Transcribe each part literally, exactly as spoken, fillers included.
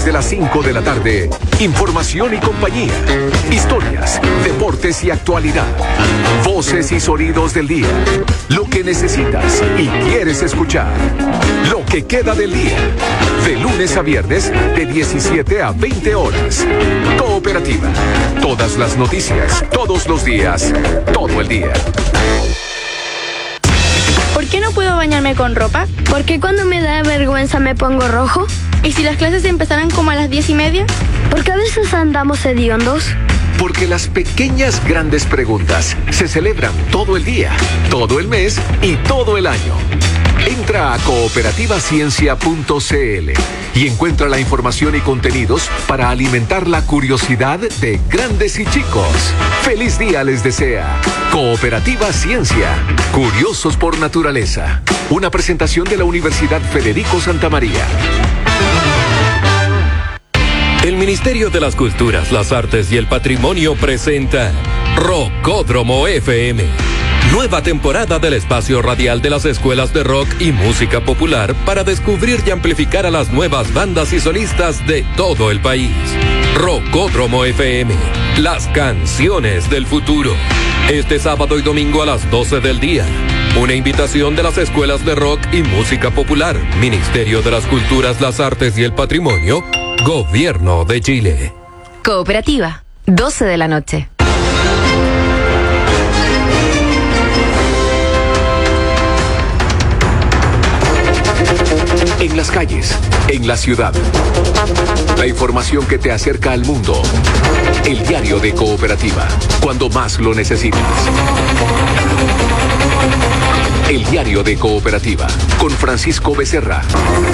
Desde las cinco de la tarde, información y compañía, historias, deportes y actualidad, voces y sonidos del día, lo que necesitas y quieres escuchar, lo que queda del día, de lunes a viernes de diecisiete a veinte horas. Cooperativa, todas las noticias, todos los días, todo el día. ¿Por qué no puedo bañarme con ropa? ¿Por qué cuando me da vergüenza me pongo rojo? ¿Y si las clases empezaran como a las diez y media? Porque a veces andamos hediondos. Porque las pequeñas grandes preguntas se celebran todo el día, todo el mes y todo el año. Entra a cooperativa ciencia punto c l y encuentra la información y contenidos para alimentar la curiosidad de grandes y chicos. ¡Feliz día les desea! Cooperativa Ciencia. Curiosos por naturaleza. Una presentación de la Universidad Federico Santa María. El Ministerio de las Culturas, las Artes y el Patrimonio presenta Rockódromo F M. Nueva temporada del espacio radial de las escuelas de rock y música popular para descubrir y amplificar a las nuevas bandas y solistas de todo el país. Rockódromo F M, las canciones del futuro. Este sábado y domingo a las doce del día. Una invitación de las escuelas de rock y música popular, Ministerio de las Culturas, las Artes y el Patrimonio, Gobierno de Chile. Cooperativa, doce de la noche. En las calles, en la ciudad. La información que te acerca al mundo. El diario de Cooperativa, cuando más lo necesitas. El diario de Cooperativa, con Francisco Becerra.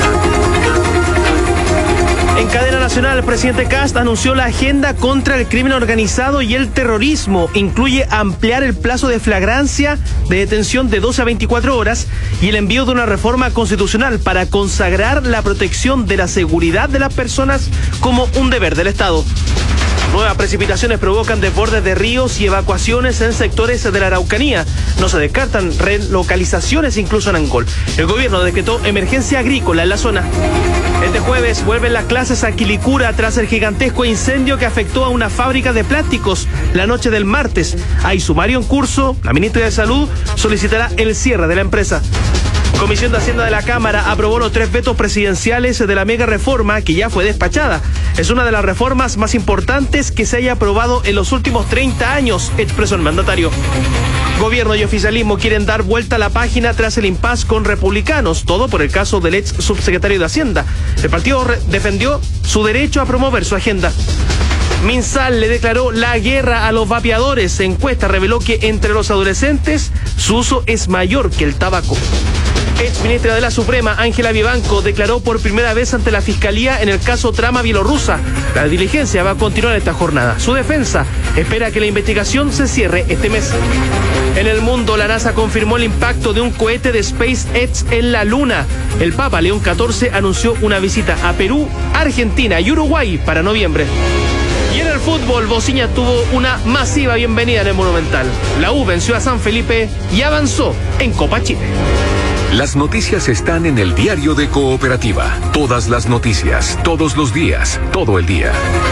En cadena nacional, el presidente Kast anunció la agenda contra el crimen organizado y el terrorismo. Incluye ampliar el plazo de flagrancia de detención de doce a veinticuatro horas y el envío de una reforma constitucional para consagrar la protección de la seguridad de las personas como un deber del Estado. Nuevas precipitaciones provocan desbordes de ríos y evacuaciones en sectores de la Araucanía. No se descartan relocalizaciones incluso en Angol. El gobierno decretó emergencia agrícola en la zona. Este jueves vuelven las clases a Quilicura tras el gigantesco incendio que afectó a una fábrica de plásticos la noche del martes. Hay sumario en curso. La ministra de Salud solicitará el cierre de la empresa. Comisión de Hacienda de la Cámara aprobó los tres vetos presidenciales de la mega reforma que ya fue despachada. Es una de las reformas más importantes que se haya aprobado en los últimos treinta años, expresó el mandatario. Gobierno y oficialismo quieren dar vuelta a la página tras el impasse con republicanos, todo por el caso del ex subsecretario de Hacienda. El partido re- defendió su derecho a promover su agenda. Minsal le declaró la guerra a los vapeadores. Encuesta reveló que entre los adolescentes su uso es mayor que el tabaco. Ex ministra de la Suprema, Ángela Vivanco, declaró por primera vez ante la Fiscalía en el caso Trama Bielorrusa. La diligencia va a continuar esta jornada. Su defensa espera que la investigación se cierre este mes. En el mundo, la NASA confirmó el impacto de un cohete de SpaceX en la Luna. El Papa León catorce anunció una visita a Perú, Argentina y Uruguay para noviembre. Y en el fútbol, Bociña tuvo una masiva bienvenida en el Monumental. La U venció a San Felipe y avanzó en Copa Chile. Las noticias están en el diario de Cooperativa. Todas las noticias, todos los días, todo el día.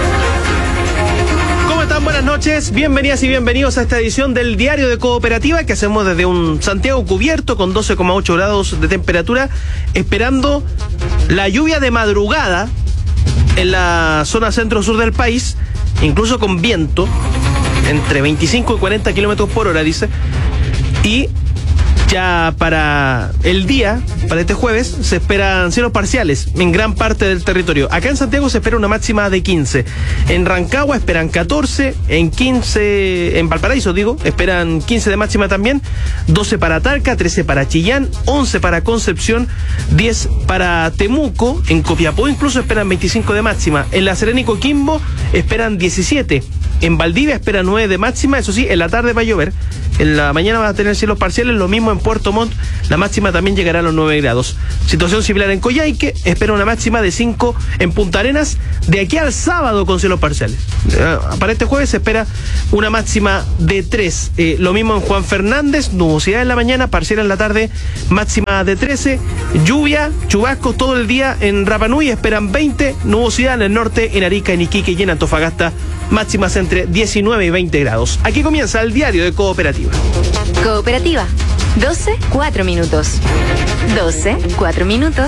¿Cómo están? Buenas noches. Bienvenidas y bienvenidos a esta edición del diario de Cooperativa que hacemos desde un Santiago cubierto con doce coma ocho grados de temperatura, esperando la lluvia de madrugada en la zona centro-sur del país, incluso con viento entre veinticinco y cuarenta kilómetros por hora, dice. Y ya para el día, para este jueves, se esperan cielos parciales en gran parte del territorio. Acá en Santiago se espera una máxima de quince. En Rancagua esperan catorce. En quince, en Valparaíso, digo, esperan quince de máxima también. doce para Talca, trece para Chillán, once para Concepción, diez para Temuco. En Copiapó incluso esperan veinticinco de máxima. En La Serena y Coquimbo esperan diecisiete. En Valdivia esperan nueve de máxima. Eso sí, en la tarde va a llover. En la mañana va a tener cielos parciales, lo mismo en Puerto Montt, la máxima también llegará a los nueve grados. Situación similar en Coyhaique, espera una máxima de cinco en Punta Arenas, de aquí al sábado con cielos parciales. Eh, para este jueves se espera una máxima de tres. Eh, lo mismo en Juan Fernández, nubosidad en la mañana, parcial en la tarde, máxima de trece. Lluvia, chubascos todo el día en Rapa Nui, esperan veinte. Nubosidad en el norte, en Arica, en Iquique y en Antofagasta, máximas entre diecinueve y veinte grados. Aquí comienza el diario de Cooperativa. Cooperativa. doce, cuatro minutos. doce, cuatro minutos.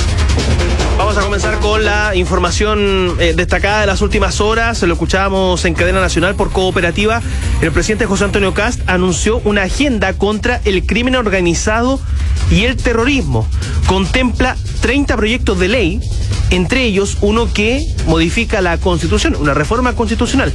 Vamos a comenzar con la información eh, destacada de las últimas horas. Lo escuchábamos en cadena nacional por Cooperativa. El presidente José Antonio Kast anunció una agenda contra el crimen organizado y el terrorismo. Contempla treinta proyectos de ley, entre ellos uno que modifica la Constitución, una reforma constitucional.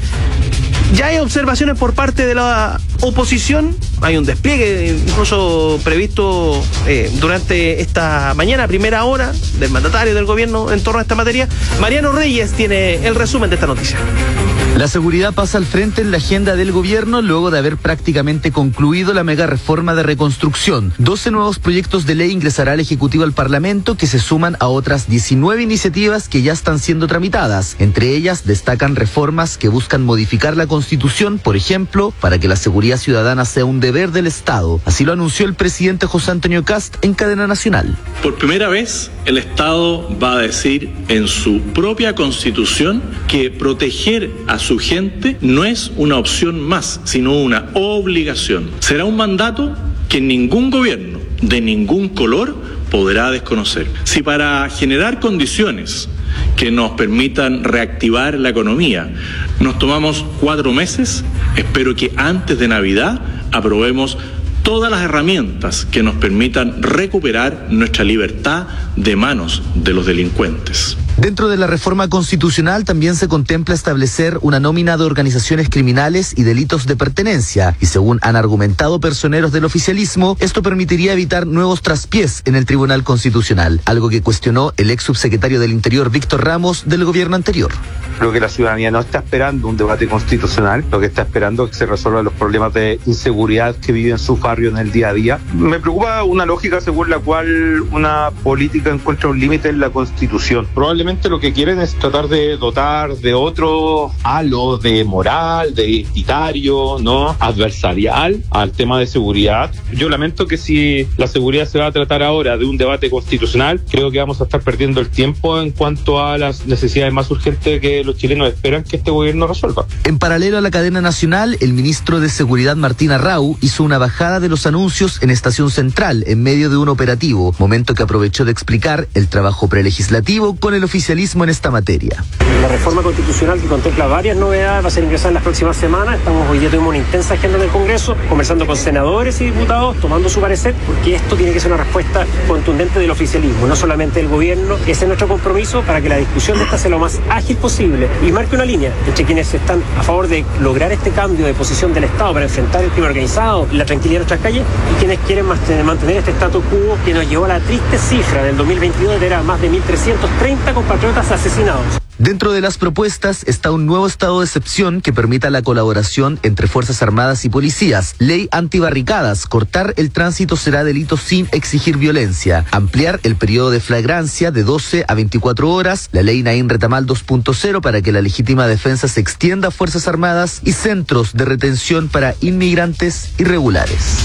Ya hay observaciones por parte de la oposición, hay un despliegue incluso previsto eh, durante esta mañana, primera hora, del mandatario del gobierno en torno a esta materia. Mariano Reyes tiene el resumen de esta noticia. La seguridad pasa al frente en la agenda del gobierno luego de haber prácticamente concluido la mega reforma de reconstrucción. doce nuevos proyectos de ley ingresará el Ejecutivo al Parlamento, que se suman a otras diecinueve iniciativas que ya están siendo tramitadas. Entre ellas destacan reformas que buscan modificar la Constitución, por ejemplo, para que la seguridad ciudadana sea un deber del Estado. Así lo anunció el presidente José Antonio Kast en cadena nacional. Por primera vez, el Estado va a decir en su propia Constitución que proteger a su gente no es una opción más, sino una obligación. Será un mandato que ningún gobierno, de ningún color, podrá desconocer. Si para generar condiciones que nos permitan reactivar la economía nos tomamos cuatro meses, espero que antes de Navidad aprobemos todas las herramientas que nos permitan recuperar nuestra libertad de manos de los delincuentes. Dentro de la reforma constitucional también se contempla establecer una nómina de organizaciones criminales y delitos de pertenencia, y según han argumentado personeros del oficialismo, esto permitiría evitar nuevos traspiés en el Tribunal Constitucional, algo que cuestionó el ex subsecretario del Interior Víctor Ramos del gobierno anterior. Creo que la ciudadanía no está esperando un debate constitucional, lo que está esperando es que se resuelvan los problemas de inseguridad que viven sus barrios en el día a día. Me preocupa una lógica según la cual una política encuentra un límite en la Constitución. Probablemente lo que quieren es tratar de dotar de otro halo de moral, de identitario, ¿no? adversarial al tema de seguridad. Yo lamento que si la seguridad se va a tratar ahora de un debate constitucional, creo que vamos a estar perdiendo el tiempo en cuanto a las necesidades más urgentes que los chilenos esperan que este gobierno resuelva. En paralelo a la cadena nacional, el ministro de Seguridad Martín Arrau hizo una bajada de los anuncios en Estación Central en medio de un operativo, momento que aprovechó de explicar el trabajo prelegislativo con el oficialismo en esta materia. La reforma constitucional, que contempla varias novedades, va a ser ingresada en las próximas semanas. Estamos hoy día tuvimos una intensa agenda en el Congreso, conversando con senadores y diputados, tomando su parecer, porque esto tiene que ser una respuesta contundente del oficialismo, no solamente del gobierno. Ese es nuestro compromiso para que la discusión de esta sea lo más ágil posible y marque una línea entre quienes están a favor de lograr este cambio de posición del Estado para enfrentar el crimen organizado y la tranquilidad de nuestras calles, y quienes quieren mantener este status quo que nos llevó a la triste cifra del dos mil veintidós de era más de mil trescientos treinta compatriotas asesinados. Dentro de las propuestas está un nuevo estado de excepción que permita la colaboración entre Fuerzas Armadas y policías, ley antibarricadas, cortar el tránsito será delito sin exigir violencia, ampliar el periodo de flagrancia de doce a veinticuatro horas, la ley Naín Retamal dos punto cero para que la legítima defensa se extienda a Fuerzas Armadas y centros de retención para inmigrantes irregulares.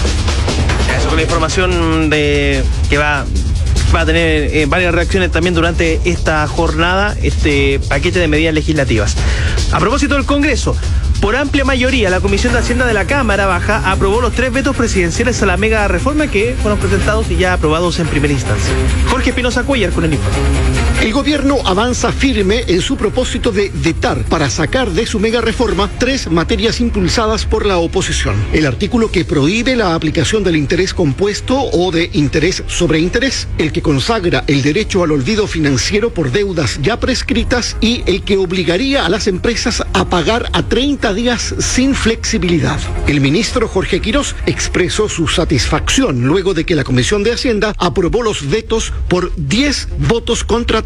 Eso con la información de que va... va a tener eh, varias reacciones también durante esta jornada, este paquete de medidas legislativas. A propósito del Congreso, por amplia mayoría, la Comisión de Hacienda de la Cámara Baja aprobó los tres vetos presidenciales a la mega reforma que fueron presentados y ya aprobados en primera instancia. Jorge Espinosa Cuellar con el informe. El gobierno avanza firme en su propósito de vetar para sacar de su mega reforma tres materias impulsadas por la oposición. El artículo que prohíbe la aplicación del interés compuesto o de interés sobre interés, el que consagra el derecho al olvido financiero por deudas ya prescritas y el que obligaría a las empresas a pagar a treinta días sin flexibilidad. El ministro Jorge Quirós expresó su satisfacción luego de que la Comisión de Hacienda aprobó los vetos por diez votos contra tres.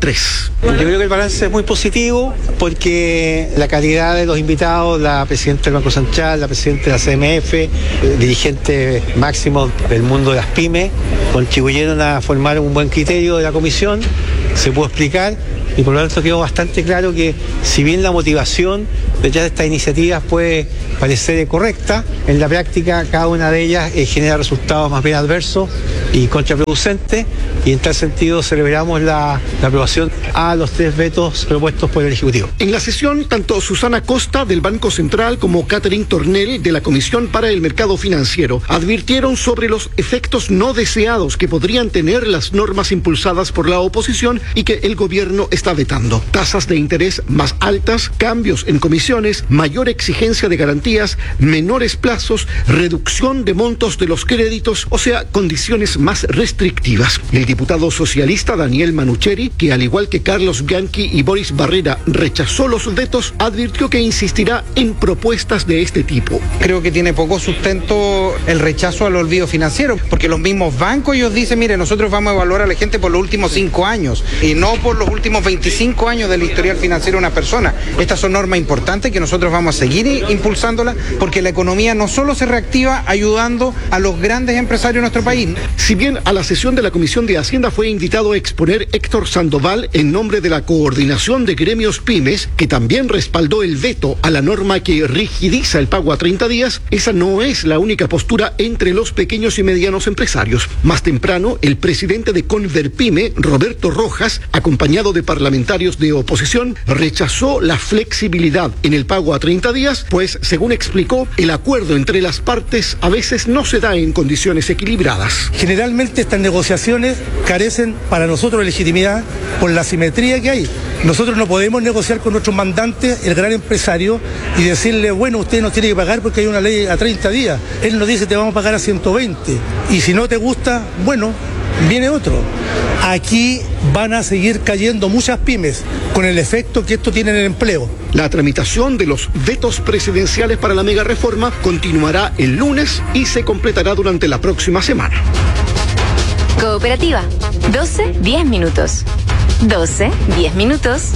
tres. Yo creo que el balance es muy positivo porque la calidad de los invitados, la presidenta del Banco Central, la presidenta de la C M F, dirigentes máximos del mundo de las pymes, contribuyeron a formar un buen criterio de la comisión, se pudo explicar y por lo tanto quedó bastante claro que si bien la motivación detrás de estas iniciativas puede parecer correcta, en la práctica cada una de ellas eh, genera resultados más bien adversos y contraproducentes, y en tal sentido celebramos la, la aprobación a los tres vetos propuestos por el Ejecutivo. En la sesión, tanto Susana Costa del Banco Central como Catherine Tornel de la Comisión para el Mercado Financiero advirtieron sobre los efectos no deseados que podrían tener las normas impulsadas por la oposición y que el gobierno está vetando. Tasas de interés más altas, cambios en comisiones, mayor exigencia de garantías, menores plazos, reducción de montos de los créditos, o sea, condiciones más restrictivas. El diputado socialista Daniel Manucheri, que al igual que Carlos Bianchi y Boris Barrera rechazó los vetos, advirtió que insistirá en propuestas de este tipo. Creo que tiene poco sustento el rechazo al olvido financiero, porque los mismos bancos ellos dicen, mire, nosotros vamos a evaluar a la gente por los últimos cinco años y no por los últimos veinticinco años del historial financiero de una persona. Estas son normas importantes que nosotros vamos a seguir impulsándolas porque la economía no solo se reactiva ayudando a los grandes empresarios de nuestro país. Si bien a la sesión de la Comisión de Hacienda fue invitado a exponer Héctor Sandoval en nombre de la Coordinación de Gremios Pymes, que también respaldó el veto a la norma que rigidiza el pago a treinta días, esa no es la única postura entre los pequeños y medianos empresarios. Más temprano, el presidente de Converpyme, Roberto Rojas, acompañado de parlamentarios de oposición, rechazó la flexibilidad en el pago a treinta días, pues, según explicó, el acuerdo entre las partes a veces no se da en condiciones equilibradas. Generalmente estas negociaciones carecen para nosotros de legitimidad por la asimetría que hay. Nosotros no podemos negociar con nuestros mandantes, el gran empresario, y decirle, bueno, usted nos tiene que pagar porque hay una ley a treinta días. Él nos dice, te vamos a pagar a ciento veinte. Y si no te gusta, bueno, viene otro. Aquí van a seguir cayendo muchas pymes con el efecto que esto tiene en el empleo. La tramitación de los vetos presidenciales para la mega reforma continuará el lunes y se completará durante la próxima semana. Cooperativa, doce, diez minutos. doce, diez minutos.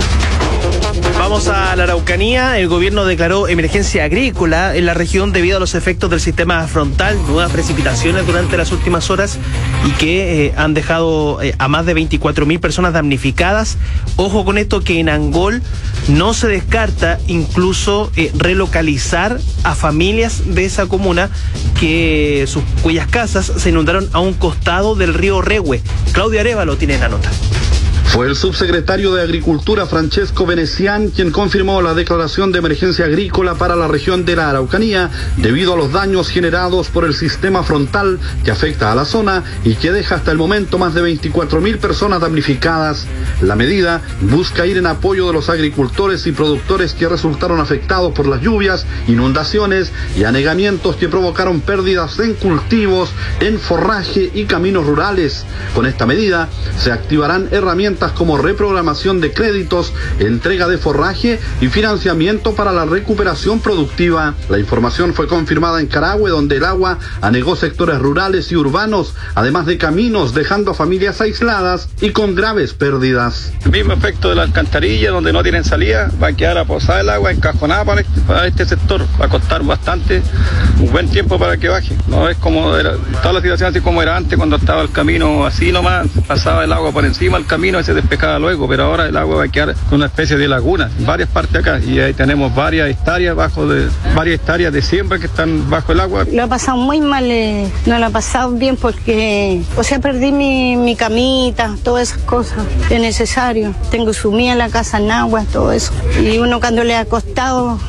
Vamos a la Araucanía. El gobierno declaró emergencia agrícola en la región debido a los efectos del sistema frontal, nuevas precipitaciones durante las últimas horas y que eh, han dejado eh, a más de veinticuatro mil personas damnificadas. Ojo con esto, que en Angol no se descarta incluso eh, relocalizar a familias de esa comuna que sus, cuyas casas se inundaron a un costado del río Rehue. Claudia Arévalo tiene la nota. Fue el subsecretario de Agricultura, Francesco Venecián, quien confirmó la declaración de emergencia agrícola para la región de la Araucanía debido a los daños generados por el sistema frontal que afecta a la zona y que deja hasta el momento más de veinticuatro mil personas damnificadas. La medida busca ir en apoyo de los agricultores y productores que resultaron afectados por las lluvias, inundaciones y anegamientos que provocaron pérdidas en cultivos, en forraje y caminos rurales. Con esta medida se activarán herramientas como reprogramación de créditos, entrega de forraje y financiamiento para la recuperación productiva. La información fue confirmada en Carahue, donde el agua anegó sectores rurales y urbanos, además de caminos, dejando a familias aisladas y con graves pérdidas. El mismo efecto de la alcantarilla, donde no tienen salida, va a quedar aposada el agua encajonada para este, para este sector. Va a costar bastante, un buen tiempo para que baje. No es como era, toda la situación así como era antes, cuando estaba el camino así nomás, pasaba el agua por encima del camino y se despejaba luego, pero ahora el agua va a quedar con una especie de laguna en varias partes acá, y ahí tenemos varias hectáreas bajo de varias hectáreas de siembra que están bajo el agua. Lo he pasado muy mal, eh, no lo he pasado bien porque, o sea, perdí mi, mi camita, todas esas cosas, es necesario. Tengo sumida en la casa en agua, todo eso. Y uno cuando le ha costado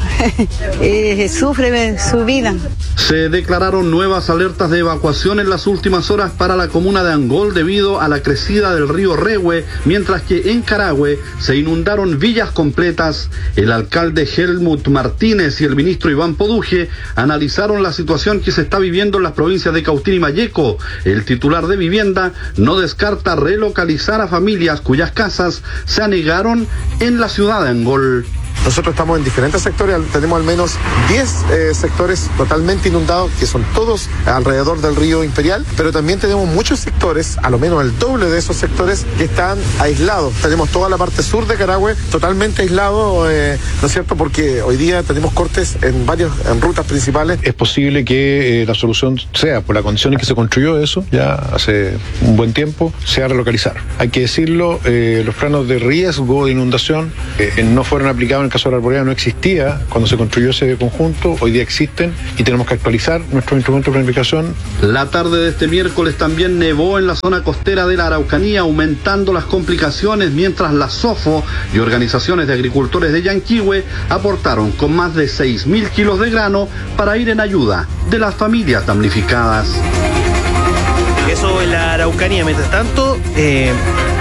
eh, sufre su vida. Se declararon nuevas alertas de evacuación en las últimas horas para la comuna de Angol debido a la crecida del río Rehue, mientras que en Carahue se inundaron villas completas. El alcalde Helmut Martínez y el ministro Iván Poduje analizaron la situación que se está viviendo en las provincias de Cautín y Malleco. El titular de vivienda no descarta relocalizar a familias cuyas casas se anegaron en la ciudad de Angol. Nosotros estamos en diferentes sectores, tenemos al menos diez eh, sectores totalmente inundados, que son todos alrededor del río Imperial, pero también tenemos muchos sectores, a lo menos el doble de esos sectores, que están aislados. Tenemos toda la parte sur de Carahue totalmente aislado, eh, ¿no es cierto? Porque hoy día tenemos cortes en varias en rutas principales. Es posible que eh, la solución sea, por la condición en que se construyó eso, ya hace un buen tiempo, sea relocalizar. Hay que decirlo, eh, los planos de riesgo de inundación eh, no fueron aplicados en el caso de la Arboleda, no existía cuando se construyó ese conjunto, hoy día existen y tenemos que actualizar nuestros instrumentos de planificación. La tarde de este miércoles también nevó en la zona costera de la Araucanía, aumentando las complicaciones, mientras la SOFO y organizaciones de agricultores de Yanquihue aportaron con más de seis mil kilos de grano para ir en ayuda de las familias damnificadas. Eso en la Araucanía. Mientras tanto, eh,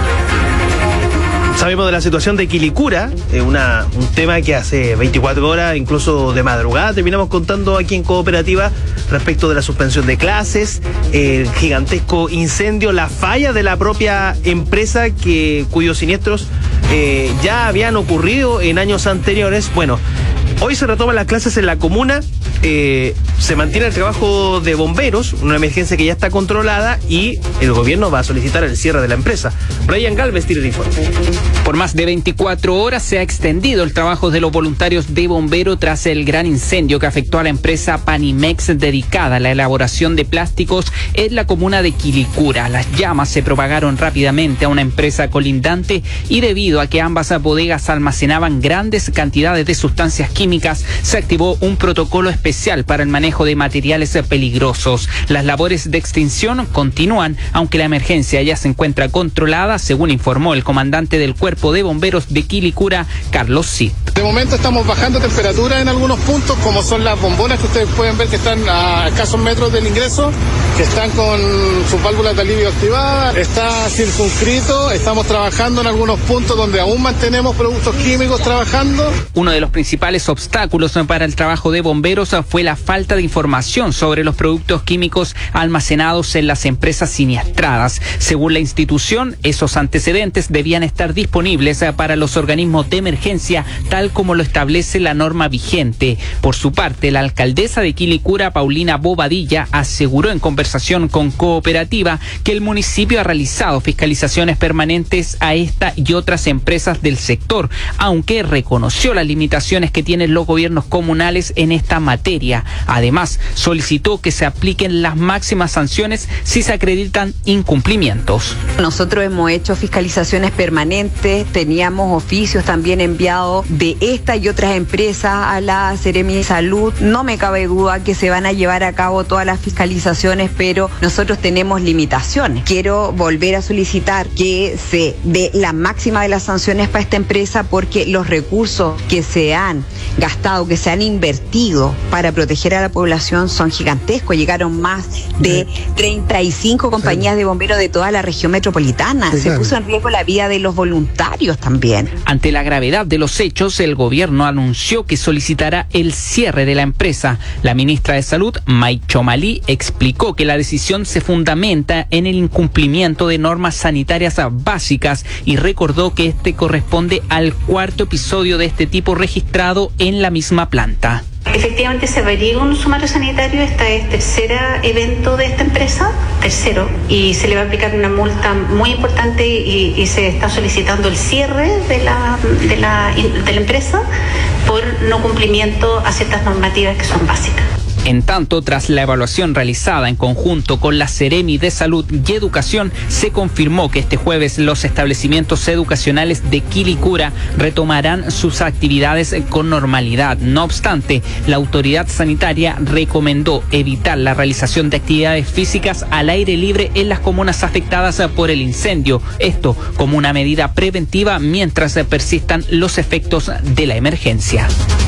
sabemos de la situación de Quilicura, eh, una, un tema que hace veinticuatro horas, incluso de madrugada, terminamos contando aquí en Cooperativa respecto de la suspensión de clases, el gigantesco incendio, la falla de la propia empresa que cuyos siniestros eh, ya habían ocurrido en años anteriores. Bueno, hoy se retoman las clases en la comuna, eh, se mantiene el trabajo de bomberos, una emergencia que ya está controlada, y el gobierno va a solicitar el cierre de la empresa. Brian Galvez tiene el informe. Por más de veinticuatro horas se ha extendido el trabajo de los voluntarios de bombero tras el gran incendio que afectó a la empresa Panimex dedicada a la elaboración de plásticos en la comuna de Quilicura. Las llamas se propagaron rápidamente a una empresa colindante y debido a que ambas bodegas almacenaban grandes cantidades de sustancias químicas, se activó un protocolo especial para el manejo de materiales peligrosos. Las labores de extinción continúan, aunque la emergencia ya se encuentra controlada, según informó el comandante del Cuerpo de Bomberos de Quilicura, Carlos Cid. De momento estamos bajando temperatura en algunos puntos, como son las bombonas que ustedes pueden ver que están a escasos metros del ingreso, que están con sus válvulas de alivio activadas. Está circunscrito, estamos trabajando en algunos puntos donde aún mantenemos productos químicos trabajando. Uno de los principales obstáculos para el trabajo de bomberos fue la falta de información sobre los productos químicos almacenados en las empresas siniestradas. Según la institución, esos antecedentes debían estar disponibles para los organismos de emergencia, tal como lo establece la norma vigente. Por su parte, la alcaldesa de Quilicura, Paulina Bobadilla, aseguró en conversación con Cooperativa que el municipio ha realizado fiscalizaciones permanentes a esta y otras empresas del sector, aunque reconoció las limitaciones que tienen los gobiernos comunales en esta materia. Además, solicitó que se apliquen las máximas sanciones si se acreditan incumplimientos. Nosotros hemos hecho fiscalizaciones permanentes, teníamos oficios también enviados de esta y otras empresas a la Seremi de Salud. No me cabe duda que se van a llevar a cabo todas las fiscalizaciones, pero nosotros tenemos limitaciones. Quiero volver a solicitar que se dé la máxima de las sanciones para esta empresa, porque los recursos que se han gastado, que se han invertido para proteger a la población son gigantescos. Llegaron más de treinta y cinco compañías de bomberos de toda la región metropolitana. Se puso en riesgo la vida de los voluntarios también. Ante la gravedad de los hechos, el gobierno anunció que solicitará el cierre de la empresa. La ministra de Salud, May Chomalí, explicó que la decisión se fundamenta en el incumplimiento de normas sanitarias básicas y recordó que este corresponde al cuarto episodio de este tipo registrado en la misma planta. Efectivamente se averigua un sumario sanitario, este es el tercer evento de esta empresa, tercero, y se le va a aplicar una multa muy importante y, y se está solicitando el cierre de la, de, la, de la empresa por no cumplimiento a ciertas normativas que son básicas. En tanto, tras la evaluación realizada en conjunto con la Seremi de Salud y Educación, se confirmó que este jueves los establecimientos educacionales de Quilicura retomarán sus actividades con normalidad. No obstante, la autoridad sanitaria recomendó evitar la realización de actividades físicas al aire libre en las comunas afectadas por el incendio. Esto como una medida preventiva mientras persistan los efectos de la emergencia.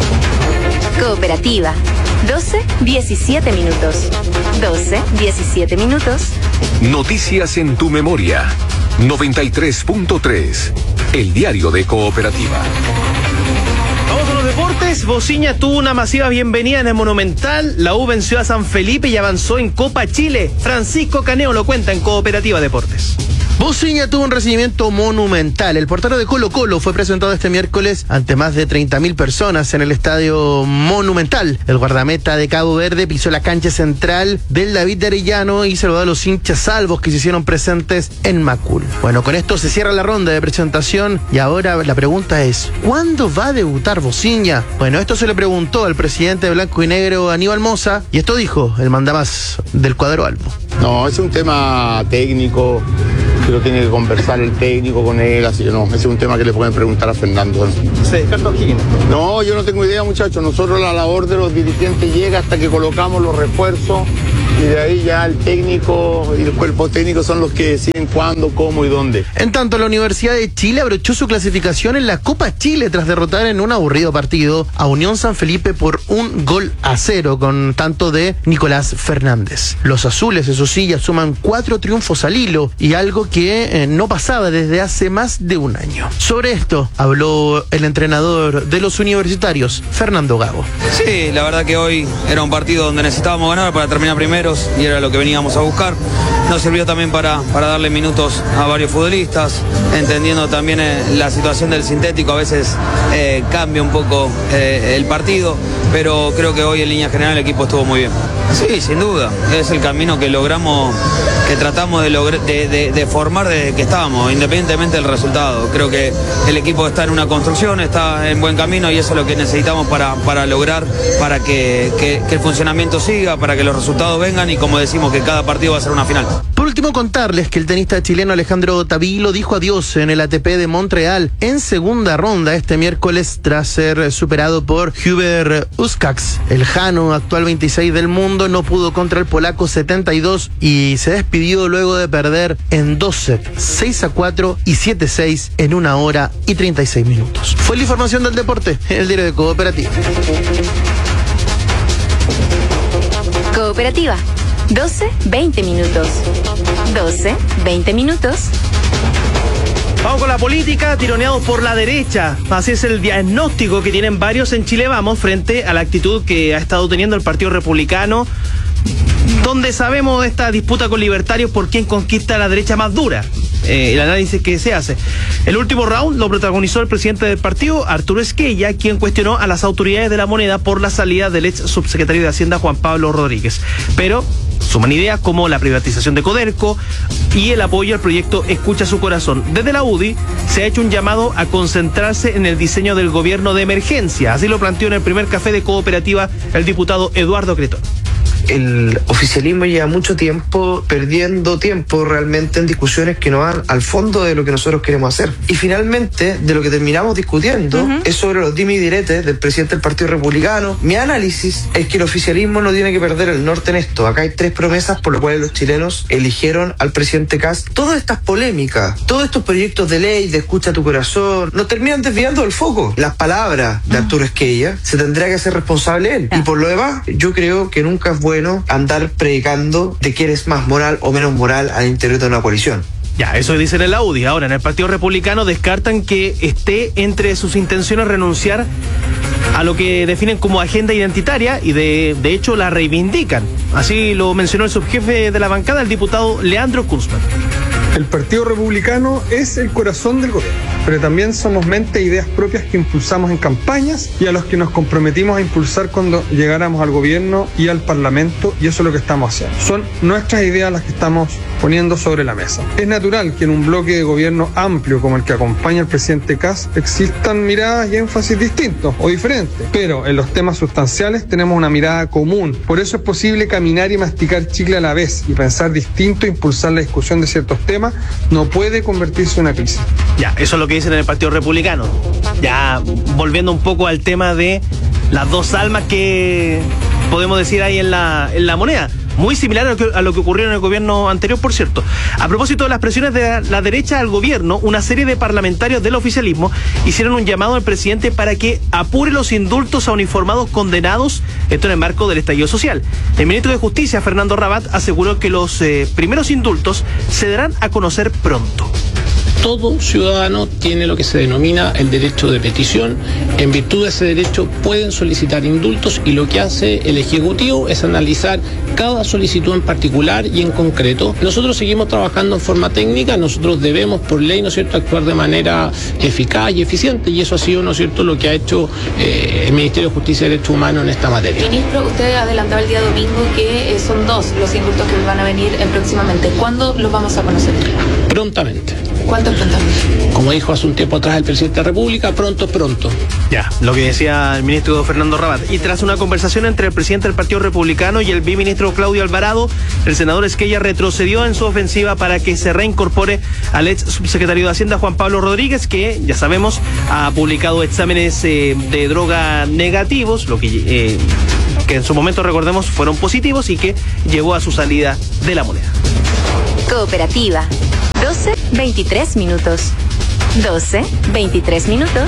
Cooperativa. doce, diecisiete minutos. doce, diecisiete minutos. Noticias en tu memoria. noventa y tres punto tres. El diario de Cooperativa. Vamos a los deportes. Bociña tuvo una masiva bienvenida en el Monumental. La U venció a San Felipe y avanzó en Copa Chile. Francisco Caneo lo cuenta en Cooperativa Deportes. Bociña tuvo un recibimiento monumental. El portero de Colo Colo fue presentado este miércoles ante más de treinta mil personas en el Estadio Monumental. El guardameta de Cabo Verde pisó la cancha central del David de Arellano y saludó a los hinchas salvos que se hicieron presentes en Macul. Bueno, con esto se cierra la ronda de presentación y ahora la pregunta es, ¿cuándo va a debutar Bociña? Bueno, esto se le preguntó al presidente de Blanco y Negro, Aníbal Mosa, y esto dijo el mandamás del cuadro albo. No, es un tema técnico, que lo tiene que conversar el técnico con él, así que no, ese es un tema que le pueden preguntar a Fernando. ¿Se descarta O'Higgins? No, yo no tengo idea, muchachos. Nosotros la labor de los dirigentes llega hasta que colocamos los refuerzos y de ahí ya el técnico y el cuerpo técnico son los que deciden cuándo, cómo y dónde. En tanto, la Universidad de Chile abrochó su clasificación en la Copa Chile tras derrotar en un aburrido partido a Unión San Felipe por un gol a cero con tanto de Nicolás Fernández. Los azules, eso sí, ya suman cuatro triunfos al hilo y algo que eh, no pasaba desde hace más de un año. Sobre esto habló el entrenador de los universitarios, Fernando Gago. Sí, la verdad que hoy era un partido donde necesitábamos ganar para terminar primeros y era lo que veníamos a buscar. Nos sirvió también para, para darle minutos a varios futbolistas, entendiendo también eh, la situación del sintético, a veces eh, cambia un poco eh, el partido, pero creo que hoy en línea general el equipo estuvo muy bien. Sí, sin duda, es el camino que logramos, que tratamos de, lograr, de, de, de formar desde que estábamos, independientemente del resultado. Creo que el equipo está en una construcción, está en buen camino y eso es lo que necesitamos para, para lograr, para que, que, que el funcionamiento siga, para que los resultados vengan y como decimos que cada partido va a ser una final. Por último, contarles que el tenista chileno Alejandro Tavilo dijo adiós en el A T P de Montreal en segunda ronda este miércoles tras ser superado por Hubert Uskax. El jano, actual veintiséis del mundo, no pudo contra el polaco setenta y dos y se despidió luego de perder en dos sets, seis a cuatro y siete a seis en una hora y treinta y seis minutos. Fue la información del deporte en el diario de Cooperativa. Cooperativa. doce, veinte minutos. doce, veinte minutos. Vamos con la política, tironeados por la derecha. Así es el diagnóstico que tienen varios en Chile Vamos frente a la actitud que ha estado teniendo el Partido Republicano, donde sabemos de esta disputa con libertarios por quién conquista la derecha más dura. Eh, el análisis que se hace. El último round lo protagonizó el presidente del partido, Arturo Esquella, quien cuestionó a las autoridades de la moneda por la salida del ex subsecretario de Hacienda, Juan Pablo Rodríguez. Pero suman ideas como la privatización de Coderco y el apoyo al proyecto Escucha su Corazón. Desde la U D I se ha hecho un llamado a concentrarse en el diseño del gobierno de emergencia. Así lo planteó en el primer café de Cooperativa el diputado Eduardo Cretón. El oficialismo lleva mucho tiempo perdiendo tiempo realmente en discusiones que no van al fondo de lo que nosotros queremos hacer. Y finalmente, de lo que terminamos discutiendo uh-huh. es sobre los dimes y diretes del presidente del Partido Republicano. Mi análisis es que el oficialismo no tiene que perder el norte en esto. Acá hay tres promesas por las cuales los chilenos eligieron al presidente Kast. Todas estas polémicas, todos estos proyectos de ley de escucha tu corazón, nos terminan desviando del foco. Las palabras de Arturo Esquella se tendrá que hacer responsable él. Y por lo demás, yo creo que nunca es bueno bueno andar predicando de quién es más moral o menos moral al interior de una coalición. Ya, eso dicen en la U D I. Ahora, en el Partido Republicano descartan que esté entre sus intenciones renunciar a lo que definen como agenda identitaria y de, de hecho la reivindican. Así lo mencionó el subjefe de la bancada, el diputado Leandro Kurzman. El Partido Republicano es el corazón del gobierno, pero también somos mente e ideas propias que impulsamos en campañas y a los que nos comprometimos a impulsar cuando llegáramos al gobierno y al Parlamento, y eso es lo que estamos haciendo. Son nuestras ideas las que estamos poniendo sobre la mesa. Es natural que en un bloque de gobierno amplio como el que acompaña al presidente Kast existan miradas y énfasis distintos o diferentes, pero en los temas sustanciales tenemos una mirada común. Por eso es posible caminar y masticar chicle a la vez y pensar distinto e impulsar la discusión de ciertos temas. No puede convertirse en una crisis. Ya, eso es lo que dicen en el Partido Republicano. Ya, volviendo un poco al tema de las dos almas que podemos decir ahí en la, en la moneda. Muy similar a lo, que, a lo que ocurrió en el gobierno anterior, por cierto. A propósito de las presiones de la, la derecha al gobierno, una serie de parlamentarios del oficialismo hicieron un llamado al presidente para que apure los indultos a uniformados condenados, esto en el marco del estallido social. El ministro de Justicia, Fernando Rabat, aseguró que los eh, primeros indultos se darán a conocer pronto. Todo ciudadano tiene lo que se denomina el derecho de petición. En virtud de ese derecho pueden solicitar indultos y lo que hace el Ejecutivo es analizar cada solicitud en particular y en concreto. Nosotros seguimos trabajando en forma técnica, nosotros debemos por ley, ¿no es cierto?, actuar de manera eficaz y eficiente y eso ha sido, ¿no es cierto?, lo que ha hecho eh, el Ministerio de Justicia y Derechos Humanos en esta materia. Ministro, usted adelantaba el día domingo que eh, son dos los indultos que van a venir eh, próximamente. ¿Cuándo los vamos a conocer? Prontamente. ¿Cuánto prontamente? Como dijo hace un tiempo atrás el presidente de la República, pronto, pronto. Ya, lo que decía el ministro Fernando Rabat. Y tras una conversación entre el presidente del Partido Republicano y el biministro Claudio Alvarado, el senador Esquella retrocedió en su ofensiva para que se reincorpore al ex subsecretario de Hacienda Juan Pablo Rodríguez, que ya sabemos ha publicado exámenes eh, de droga negativos, lo que eh, que en su momento, recordemos, fueron positivos y que llevó a su salida de la moneda. Cooperativa. doce veintitrés minutos. doce veintitrés minutos.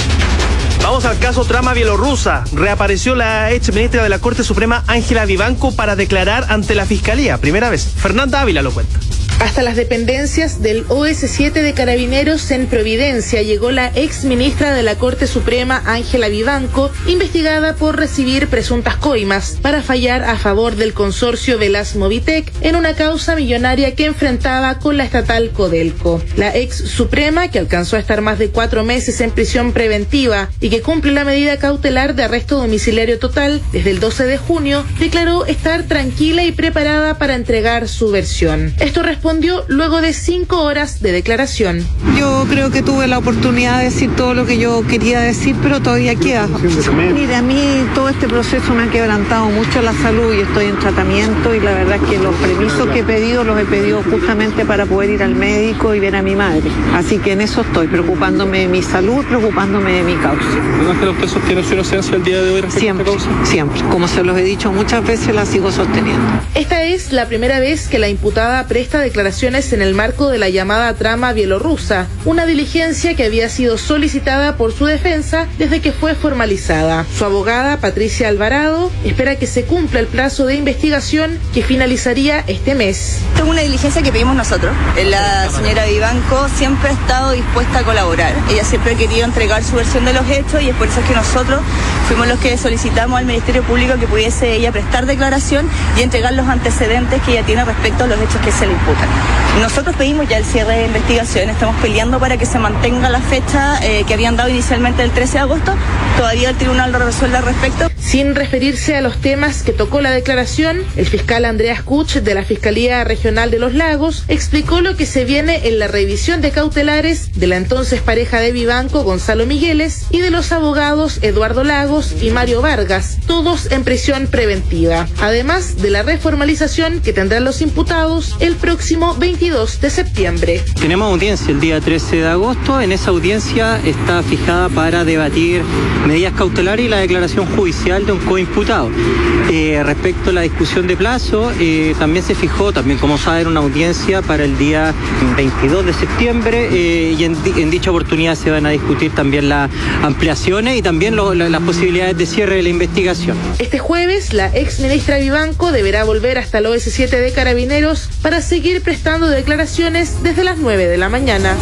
Vamos al caso trama bielorrusa. Reapareció la ex ministra de la Corte Suprema, Ángela Vivanco, para declarar ante la Fiscalía. Primera vez. Fernanda Ávila lo cuenta. Hasta las dependencias del O S siete de Carabineros en Providencia llegó la ex ministra de la Corte Suprema, Ángela Vivanco, investigada por recibir presuntas coimas para fallar a favor del consorcio Velas Movitec en una causa millonaria que enfrentaba con la estatal Codelco. La ex suprema, que alcanzó a estar más de cuatro meses en prisión preventiva y que cumple la medida cautelar de arresto domiciliario total desde el doce de junio, declaró estar tranquila y preparada para entregar su versión. Esto respondió luego de cinco horas de declaración. Yo creo que tuve la oportunidad de decir todo lo que yo quería decir, pero todavía queda. Mira, a mí todo este proceso me ha quebrantado mucho la salud y estoy en tratamiento y la verdad es que los permisos que he pedido los he pedido justamente para poder ir al médico y ver a mi madre. Así que en eso estoy, preocupándome de mi salud, preocupándome de mi causa. ¿No es que los pesos tienen su inocencia el día de hoy respecto siempre, a esta causa? Siempre. Como se los he dicho muchas veces, la sigo sosteniendo. Esta es la primera vez que la imputada presta declaraciones en el marco de la llamada trama bielorrusa, una diligencia que había sido solicitada por su defensa desde que fue formalizada. Su abogada, Patricia Alvarado, espera que se cumpla el plazo de investigación que finalizaría este mes. Esta es una diligencia que pedimos nosotros. La señora Vivanco siempre ha estado dispuesta a colaborar. Ella siempre ha querido entregar su versión de los hechos y es por eso que nosotros fuimos los que solicitamos al Ministerio Público que pudiese ella prestar declaración y entregar los antecedentes que ella tiene respecto a los hechos que se le imputan. Nosotros pedimos ya el cierre de investigación, estamos peleando para que se mantenga la fecha eh, que habían dado inicialmente el trece de agosto, todavía el tribunal lo resuelve al respecto. Sin referirse a los temas que tocó la declaración, el fiscal Andreas Kuch de la Fiscalía Regional de Los Lagos explicó lo que se viene en la revisión de cautelares de la entonces pareja de Vivanco, Gonzalo Migueles, y de los abogados Eduardo Lagos y Mario Vargas, todos en prisión preventiva, además de la reformalización que tendrán los imputados el próximo veintidós de septiembre. Tenemos audiencia el día trece de agosto. En esa audiencia está fijada para debatir medidas cautelares y la declaración judicial de un coimputado. Eh, respecto a la discusión de plazo, eh, también se fijó, también como saben, una audiencia para el día veintidós de septiembre eh, y en, en dicha oportunidad se van a discutir también las ampliaciones y también lo, la, las posibilidades de cierre de la investigación. Este jueves, la ex ministra Vivanco deberá volver hasta el O S siete de Carabineros para seguir prestando declaraciones desde las nueve de la mañana.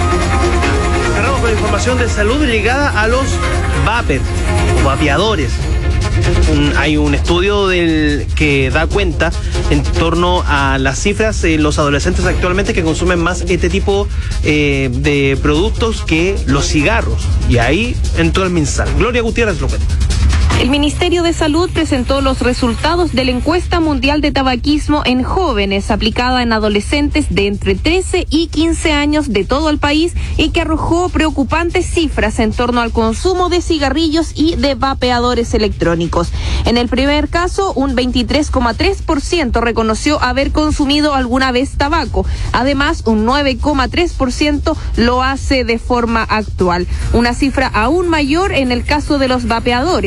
Cerramos con información de salud ligada a los vapers o vapeadores. Un, hay un estudio del que da cuenta en torno a las cifras de los adolescentes actualmente que consumen más este tipo eh, de productos que los cigarros. Y ahí entró el MinSal. Gloria Gutiérrez lo cuenta. El Ministerio de Salud presentó los resultados de la encuesta mundial de tabaquismo en jóvenes aplicada en adolescentes de entre trece y quince años de todo el país y que arrojó preocupantes cifras en torno al consumo de cigarrillos y de vapeadores electrónicos. En el primer caso, un veintitrés coma tres por ciento reconoció haber consumido alguna vez tabaco. Además, un nueve coma tres por ciento lo hace de forma actual. Una cifra aún mayor en el caso de los vapeadores.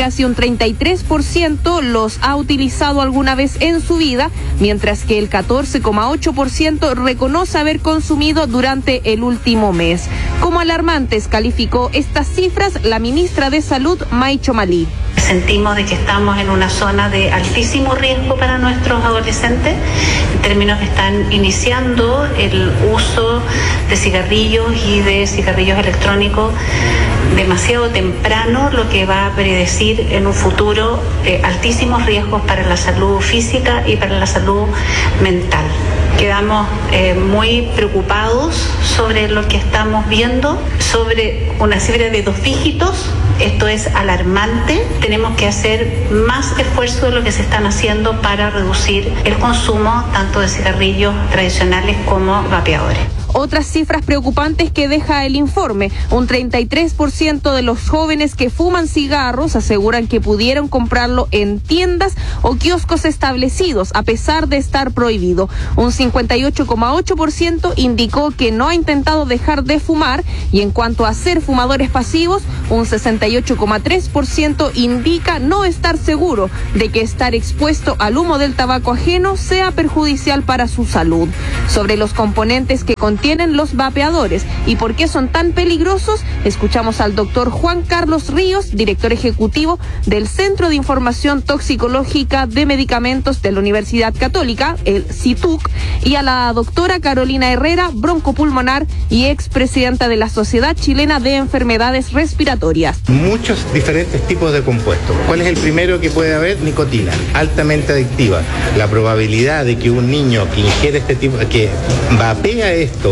casi un treinta y tres por ciento los ha utilizado alguna vez en su vida, mientras que el catorce coma ocho por ciento reconoce haber consumido durante el último mes. Como alarmantes calificó estas cifras la ministra de Salud, May Chomali. Sentimos de que estamos en una zona de altísimo riesgo para nuestros adolescentes, en términos que están iniciando el uso de cigarrillos y de cigarrillos electrónicos demasiado temprano, lo que va a predecir en un futuro eh, altísimos riesgos para la salud física y para la salud mental. Quedamos eh, muy preocupados sobre lo que estamos viendo, sobre una cifra de dos dígitos. Esto es alarmante. Tenemos que hacer más esfuerzo de lo que se están haciendo para reducir el consumo tanto de cigarrillos tradicionales como vapeadores. Otras cifras preocupantes que deja el informe. Un treinta y tres por ciento de los jóvenes que fuman cigarros aseguran que pudieron comprarlo en tiendas o kioscos establecidos, a pesar de estar prohibido. Un cincuenta y ocho coma ocho por ciento indicó que no ha intentado dejar de fumar, y en cuanto a ser fumadores pasivos, un sesenta y ocho coma tres por ciento indica no estar seguro de que estar expuesto al humo del tabaco ajeno sea perjudicial para su salud. Sobre los componentes que contienen tienen los vapeadores y por qué son tan peligrosos, escuchamos al doctor Juan Carlos Ríos, director ejecutivo del Centro de Información Toxicológica de Medicamentos de la Universidad Católica, el C I T U C, y a la doctora Carolina Herrera, broncopulmonar y expresidenta de la Sociedad Chilena de Enfermedades Respiratorias. Muchos diferentes tipos de compuestos. ¿Cuál es el primero que puede haber? Nicotina, altamente adictiva. La probabilidad de que un niño que ingiere este tipo, que vapea esto,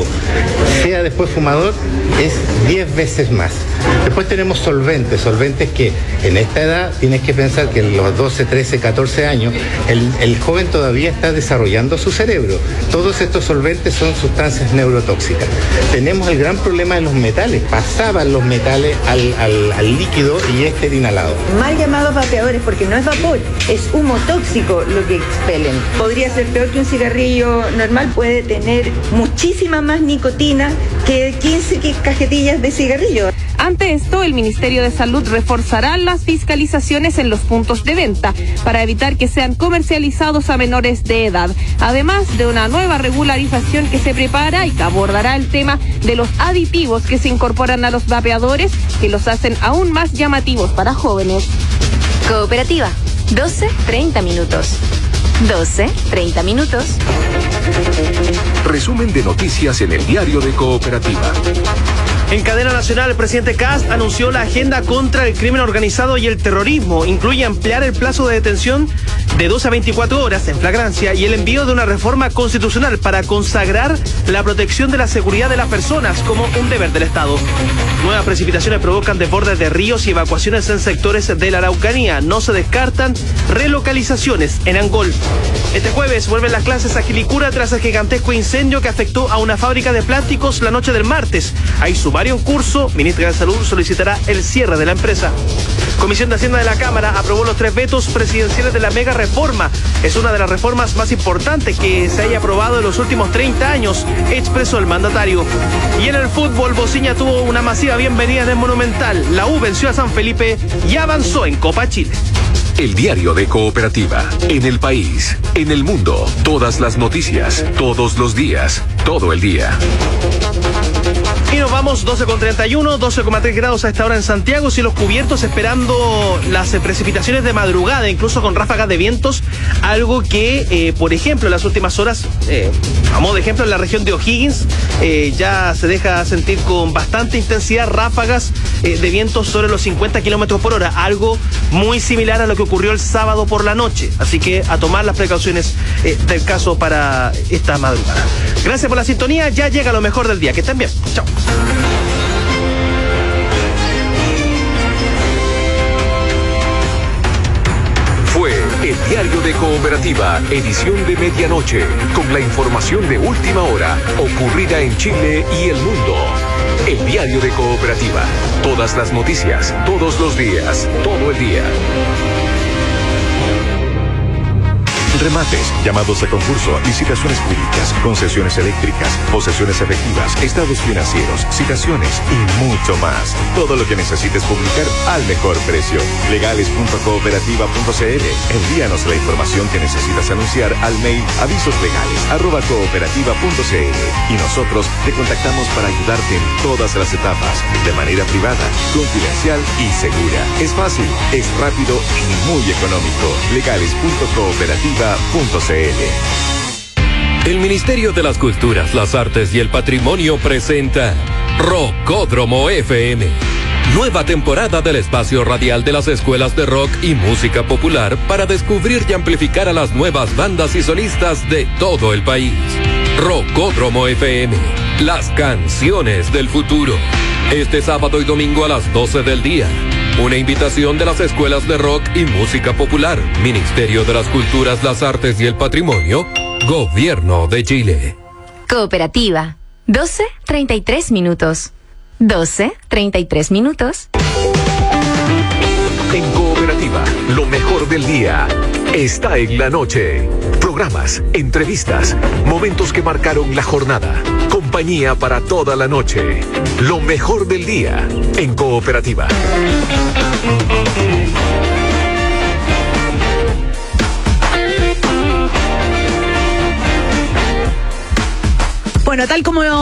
sea después fumador, es diez veces más. Después tenemos solventes, solventes que en esta edad tienes que pensar que en los doce, trece, catorce años el, el joven todavía está desarrollando su cerebro. Todos estos solventes son sustancias neurotóxicas. Tenemos el gran problema de los metales. Pasaban los metales al, al, al líquido y este era inhalado. Mal llamados vapeadores porque no es vapor, es humo tóxico lo que expelen. Podría ser peor que un cigarrillo normal, puede tener muchísima más nicotina que quince cajetillas de cigarrillo. Ante esto, el Ministerio de Salud reforzará las fiscalizaciones en los puntos de venta para evitar que sean comercializados a menores de edad, además de una nueva regularización que se prepara y que abordará el tema de los aditivos que se incorporan a los vapeadores, que los hacen aún más llamativos para jóvenes. Cooperativa, doce treinta minutos. doce treinta minutos. Resumen de noticias en el diario de Cooperativa. En cadena nacional, el presidente Kast anunció la agenda contra el crimen organizado y el terrorismo. Incluye ampliar el plazo de detención de doce a veinticuatro horas en flagrancia y el envío de una reforma constitucional para consagrar la protección de la seguridad de las personas como un deber del Estado. Nuevas precipitaciones provocan desbordes de ríos y evacuaciones en sectores de la Araucanía. No se descartan relocalizaciones en Angol. Este jueves vuelven las clases a Quilicura tras el gigantesco incendio que afectó a una fábrica de plásticos la noche del martes. Hay sumario en curso. Ministra de Salud solicitará el cierre de la empresa. Comisión de Hacienda de la Cámara aprobó los tres vetos presidenciales de la mega reforma. Es una de las reformas más importantes que se haya aprobado en los últimos treinta años, expresó el mandatario. Y en el fútbol, Bociña tuvo una masiva bienvenida en el Monumental. La U venció a San Felipe y avanzó en Copa Chile. El diario de Cooperativa. En el país, en el mundo, todas las noticias, todos los días, todo el día. Y nos vamos, doce con treinta y uno, doce coma tres grados a esta hora en Santiago, cielos cubiertos esperando las eh, precipitaciones de madrugada, incluso con ráfagas de vientos, algo que, eh, por ejemplo, en las últimas horas, eh, a modo de ejemplo, en la región de O'Higgins, eh, ya se deja sentir con bastante intensidad ráfagas eh, de vientos sobre los cincuenta kilómetros por hora, algo muy similar a lo que ocurrió el sábado por la noche, así que a tomar las precauciones eh, del caso para esta madrugada. Gracias por la sintonía, ya llega lo mejor del día, que estén bien, chao. Fue el diario de Cooperativa, edición de medianoche, con la información de última hora ocurrida en Chile y el mundo. El diario de Cooperativa, todas las noticias, todos los días, todo el día. Remates, llamados a concurso, licitaciones públicas, concesiones eléctricas, posesiones efectivas, estados financieros, citaciones y mucho más. Todo lo que necesites publicar al mejor precio. legales punto cooperativa punto c l. Envíanos la información que necesitas anunciar al mail avisoslegales arroba cooperativa punto c l y nosotros te contactamos para ayudarte en todas las etapas, de manera privada, confidencial y segura. Es fácil, es rápido y muy económico. legales punto cooperativa punto c l. El Ministerio de las Culturas, las Artes y el Patrimonio presenta Rockódromo F M. Nueva temporada del espacio radial de las escuelas de rock y música popular para descubrir y amplificar a las nuevas bandas y solistas de todo el país. Rockódromo F M, las canciones del futuro. Este sábado y domingo a las doce del día. Una invitación de las escuelas de rock y música popular, Ministerio de las Culturas, las Artes y el Patrimonio, Gobierno de Chile. Cooperativa, doce treinta y tres minutos. doce treinta y tres minutos. En Cooperativa, lo mejor del día está en la noche. Programas, entrevistas, momentos que marcaron la jornada. Compañía para toda la noche. Lo mejor del día en Cooperativa. Bueno, tal como